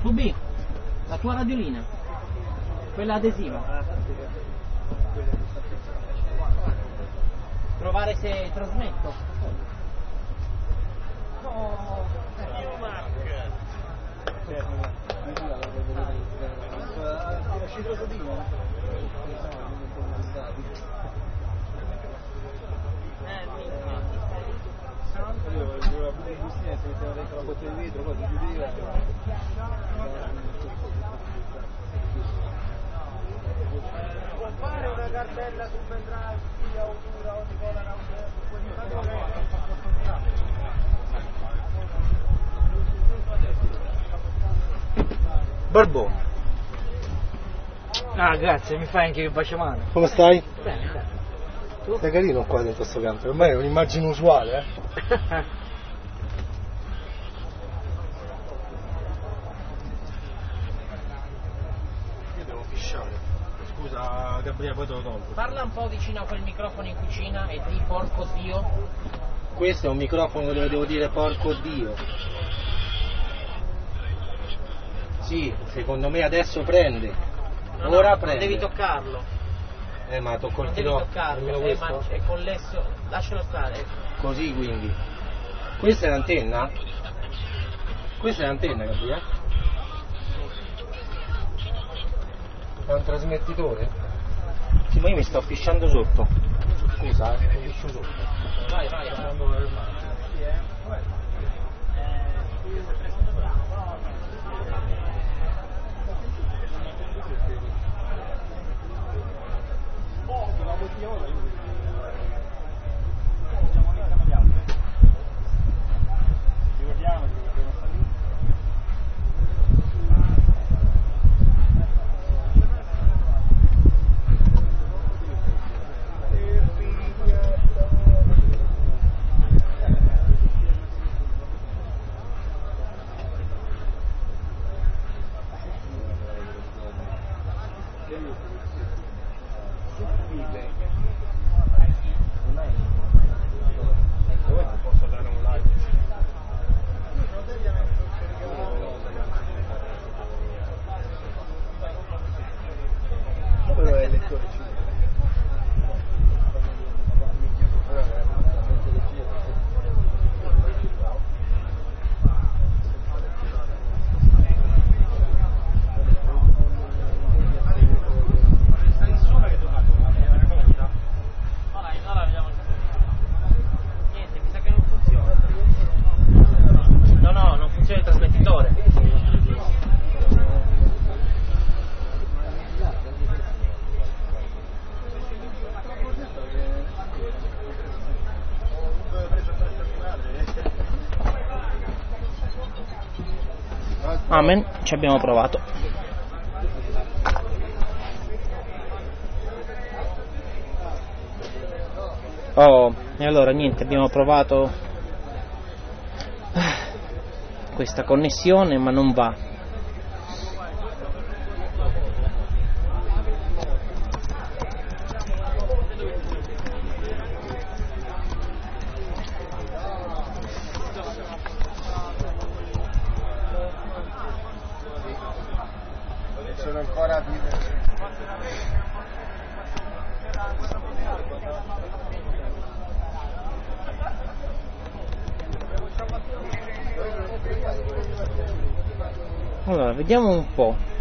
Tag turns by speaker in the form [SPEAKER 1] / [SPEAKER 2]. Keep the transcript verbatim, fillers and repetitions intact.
[SPEAKER 1] Scooby, la tua radiolina, quella adesiva. Provare se trasmetto. No, io Mark.
[SPEAKER 2] Compare una cartella sul pendrive di autura o di cola
[SPEAKER 3] Barbone.
[SPEAKER 1] Ah, grazie, mi fai anche il baciamano.
[SPEAKER 3] Come stai?
[SPEAKER 1] Bene, bene. Tu?
[SPEAKER 3] Sei carino qua in questo campo, ormai è un'immagine usuale, eh? Io devo fisciare. Scusa Gabriele, poi te lo tolgo.
[SPEAKER 1] Parla un po' vicino a quel microfono in cucina e di porco Dio.
[SPEAKER 3] Questo è un microfono dove devo dire porco Dio. Sì, secondo me adesso prende.
[SPEAKER 1] No,
[SPEAKER 3] Ora
[SPEAKER 1] no,
[SPEAKER 3] prende.
[SPEAKER 1] non devi toccarlo.
[SPEAKER 3] Eh ma tocco il
[SPEAKER 1] Non devi
[SPEAKER 3] tiro.
[SPEAKER 1] toccarlo, è, ma è collesso. Lascialo stare.
[SPEAKER 3] Così quindi. Questa è l'antenna? Questa è l'antenna, Gabriele? È un trasmettitore? Sì, ma io mi sto fisciando sotto. Scusa, eh, mi fiscio sotto.
[SPEAKER 1] Vai, vai. Amen, ci abbiamo provato. Oh, e allora niente, abbiamo provato questa connessione ma non va.
[SPEAKER 2] Sono ancora a vivere.
[SPEAKER 1] Allora, vediamo un po'.